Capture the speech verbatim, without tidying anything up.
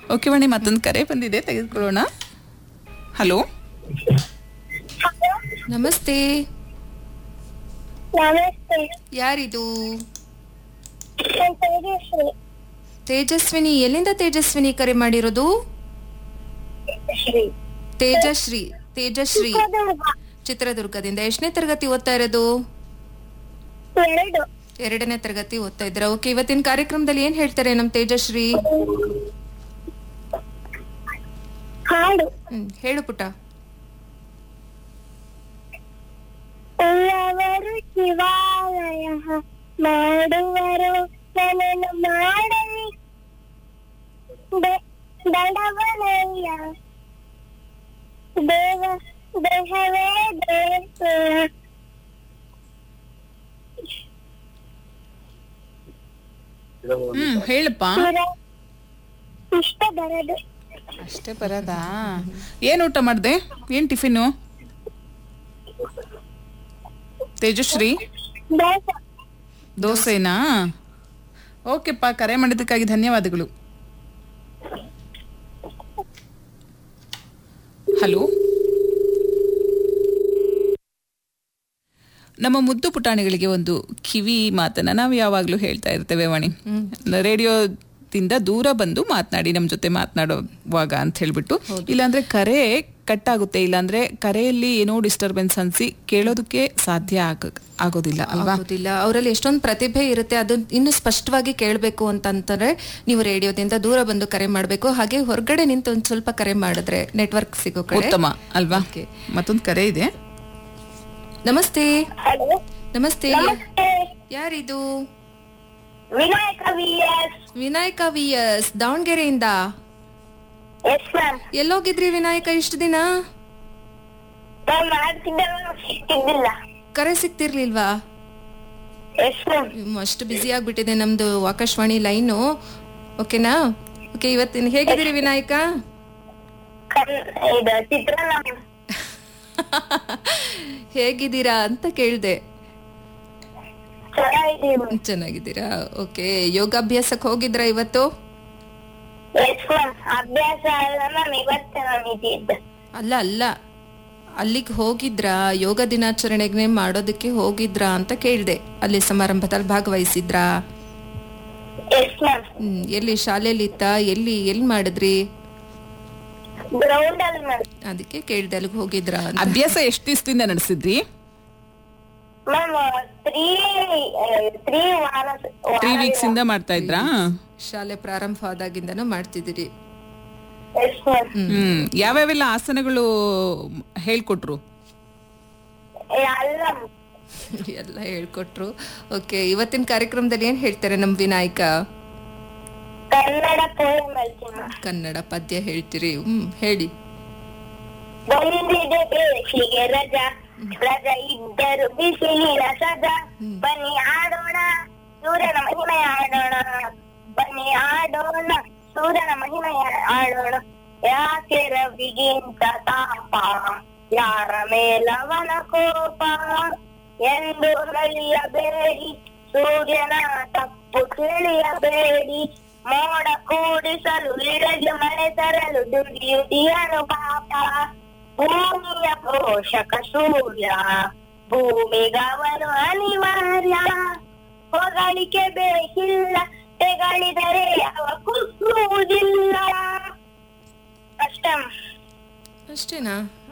Okay ವಾಣಿ, ಮತ್ತೊಂದು ಕರೆ ಬಂದಿದೆ, ತೆಗೆದುಕೊಳ್ಳೋಣ. ಹಲೋ, ನಮಸ್ತೆ. ನಮಸ್ತೆ. ಯಾರಿದು? ನಾನ್ ತೇಜಸ್ವಿ. ತೇಜಸ್ವಿನಿ. ಎಲ್ಲಿಂದ ತೇಜಸ್ವಿನಿ ಕರೆ ಮಾಡಿರೋದು? ಶ್ರೀ. ತೇಜಶ್ರೀ. ತೇಜಶ್ರೀ ಚಿತ್ರದುರ್ಗ. ಚಿತ್ರದುರ್ಗದಿಂದ. ಎಷ್ಟನೇ ತರಗತಿ ಓದ್ತಾ ಇರೋದು? ಎರಡು. ಎರಡನೇ ತರಗತಿ ಓದ್ತಾ ಇದ್ರ. ಓಕೆ, ಇವತ್ತಿನ ಕಾರ್ಯಕ್ರಮದಲ್ಲಿ ಏನ್ ಹೇಳ್ತಾರೆ ನಮ್ ತೇಜಶ್ರೀ? ಹಾಡು. ಹ್ಮ್ ಹೇಳು ಪುಟ. ಉಳ್ಳವರು ಶಿವಾಲಯ ಮಾಡುವರು ನನ್ನನ್ನು ಮಾಡಲಿ ದಡವನಯ್ಯ ದೇವ ದೇಹವೇ ದೇವ. ಹ್ಮ್ ಹೇಳಪ್ಪ. ಇಷ್ಟ ಬರದು. ಅಷ್ಟೇ ಬರದಾ? ಏನ್ ಊಟ ಮಾಡ್ದೆ? ಏನ್ ಟಿಫಿನು? ತೇಜಶ್ರೀ, ದೋಸೆ. ದೋಸೆನಾ? ಓಕೆಪ್ಪ, ಕರೆ ಮಾಡಿದ್ದಕ್ಕಾಗಿ ಧನ್ಯವಾದಗಳು. ಹಲೋ, ನಮ್ಮ ಮುದ್ದು ಪುಟಾಣಿಗಳಿಗೆ ಒಂದು ಕಿವಿ ಮಾತನ್ನ ನಾವು ಯಾವಾಗ್ಲೂ ಹೇಳ್ತಾ ಇರ್ತೇವೆ ವಾಣಿ. ರೇಡಿಯೋದಿಂದ ದೂರ ಬಂದು ಮಾತನಾಡಿ ನಮ್ಮ ಜೊತೆ ಮಾತನಾಡುವಾಗ ಅಂತ ಹೇಳ್ಬಿಟ್ಟು. ಇಲ್ಲಾಂದ್ರೆ ಕರೆ ಕಟ್ ಆಗುತ್ತೆ, ಇಲ್ಲಾಂದ್ರೆ ಕರೆಯಲ್ಲಿ ಏನೋ ಡಿಸ್ಟರ್ಬೆನ್ಸ್ ಅನ್ಸಿ ಕೇಳೋದಕ್ಕೆ ಸಾಧ್ಯ ಆಗ ಆಗೋದಿಲ್ಲ ಅಲ್ವಾ? ಆಗೋದಿಲ್ಲ. ಅವರಲ್ಲಿ ಎಷ್ಟೊಂದು ಪ್ರತಿಭೆ ಇರುತ್ತೆ, ಅದು ಇನ್ನು ಸ್ಪಷ್ಟವಾಗಿ ಕೇಳಬೇಕು ಅಂತಂದ್ರೆ ನೀವು ರೇಡಿಯೋದಿಂದ ದೂರ ಬಂದು ಕರೆ ಮಾಡಬೇಕು. ಹಾಗೆ ಹೊರಗಡೆ ನಿಂತು ಒಂದ್ ಸ್ವಲ್ಪ ಕರೆ ಮಾಡಿದ್ರೆ ನೆಟ್ವರ್ಕ್ ಸಿಗೋ ಕಡೆ ಉತ್ತಮ ಅಲ್ವಾ? ಮತ್ತೊಂದು ಕರೆ ಇದೆ. ನಮಸ್ತೆ. ಹಲೋ. ನಮಸ್ತೆ. ನಮಸ್ತೆ. ಯಾರಿದು? Vinayaka V S. Vinayaka V S, ದಾವಣಗೆರೆಯಿಂದ. Yes ma'am. ಎಲ್ಲೋಗಿದ್ರಿ ವಿನಾಯಕ ಇಷ್ಟು ದಿನ? ನಾನು ಮಾಡ್ತಿದ್ದಲ್ಲ, ಸಿಕ್ತಿದ್ದಿಲ್ಲ. ಕರೆ ಸಿಗ್ತಿರ್ಲಿಲ್ವಾ? Yes ma'am. ಹ್ಮ್, ಅಷ್ಟು ಬ್ಯುಸಿ ಆಗ್ಬಿಟ್ಟಿದೆ ನಮ್ದು ಆಕಾಶವಾಣಿ ಲೈನು. ಓಕೆನಾ? ಓಕೆ, ಇವತ್ತಿನ ಹೇಗಿದ್ದೀರಿ ವಿನಾಯಕ? ಇದು ಚಿತ್ರಾನ್ನ. ಹೇಗಿದ್ದೀರಾ ಅಂತ ಕೇಳ್ದೆ. ಚೆನ್ನಾಗಿದ್ದೀನಿ. ಚೆನ್ನಾಗಿದ್ದೀರಾ? ಓಕೆ, ಯೋಗಾಭ್ಯಾಸಕ್ಕೆ ಹೋಗಿದ್ರಾ ಇವತ್ತು? Yes ma'am. ಅಭ್ಯಾಸ ಅಲ್ಲ ಮ್ಯಾಮ್, ಇವತ್ತೇ ನಾನು ಇದ್ದಿದ್ದು. ಅಲ್ಲ ಅಲ್ಲ ಅಲ್ಲಿಗೆ ಹೋಗಿದ್ರಾ? ಯೋಗ ದಿನಾಚರಣೆಗೆ ಮಾಡೋದಕ್ಕೆ ಹೋಗಿದ್ರಾ ಅಂತ ಕೇಳ್ದೆ. ಅಲ್ಲಿ ಸಮಾರಂಭದಲ್ಲಿ ಭಾಗವಹಿಸಿದ್ರಾ? Yes ma'am. ಹ್ಮ್, ಎಲ್ಲಿ ಶಾಲೆಯಲ್ಲಿ ಇತ್ತಾ? ಎಲ್ಲಿ ಎಲ್ಲಿ ಮಾಡಿದ್ರಿ? ಗ್ರೌಂಡ್ ಅಲ್ಲಿ ಮ್ಯಾಮ್. ಅದಕ್ಕೆ ಕೇಳ್ದೆ, ಅಲ್ಲಿಗೆ ಹೋಗಿದ್ರಾ ಅಂತ. ಅಭ್ಯಾಸ ಎಷ್ಟು ದಿವಸದಿಂದ ನಡೆಸಿದ್ರಿ? ಮ್ಯಾಮ್ ತ್ರೀ ತ್ರೀ ವಾರ ತ್ರೀ ವೀಕ್ಸ್ ಇಂದ ಮಾಡ್ತಾ ಇದ್ರಾ? ಶಾಲೆ ಪ್ರಾರಂಭ ಆದಾಗಿಂದನೂ ಮಾಡ್ತಿದ್ದೀರಿ? Yes ma'am. ಹ್ಮ್, ಯಾವ್ಯಾವೆಲ್ಲ ಆಸನಗಳು ಹೇಳ್ಕೊಟ್ರು? ಅಲ್ಲ ಎಲ್ಲ ಹೇಳ್ಕೊಟ್ರು. ಓಕೆ, ಇವತ್ತಿನ ಕಾರ್ಯಕ್ರಮದಲ್ಲಿ ಏನ್ ಹೇಳ್ತಾರೆ ನಮ್ ವಿನಾಯಕ? ಕನ್ನಡ ಪೋಯಂ ಹೇಳ್ತೀನಿ. ಕನ್ನಡ ಪದ್ಯ ಹೇಳ್ತೀರಿ? ಹ್ಮ್, ಹೇಳಿ. ಬಂದಿದೆ ಬೇಸಿಗೆ ರಜಾ, ರಜಾ ಇದ್ದರು ಬಿಸಿಲಿನ ಸದಾ, ಬನ್ನಿ ಆಡೋಣ ಸೂರ್ಯನ ಮಹಿಮೆಯ ಆಡೋಣ, ಬನ್ನಿ ಆಡೋಣ ಸೂರ್ಯನ ಮಹಿಮೆಯ ಆಡೋಣ. ಯಾಕೆ ರವಿಗಿಂತ ತಾಪ, ಯಾರ ಮೇಲವನ ಕೋಪ, ಎಂದು ನಲಿಯಬೇಡಿ ಸೂರ್ಯನ ತಪ್ಪು ತಿಳಿಯಬೇಡಿ, ಮೋಡ ಕೂಡಿಸಲು ಇಡಗೆ ಮಳೆ ತರಲು ದುಡಿಯುತ್ತಿಯನು ಪಾಪ, ಭೂಮಿಯ ಪೋಷಕ ಸೂರ್ಯ ಭೂಮಿಗವನು ಅನಿವಾರ್ಯ, ಹೊಗಳಿಕೆ ಬೇಕಿಲ್ಲ ತೆಗಳಿದರೆ ಅವ ಕುಗ್ಗುವುದಿಲ್ಲ. ಅಷ್ಟೇ. ಅಷ್ಟೇನಾ?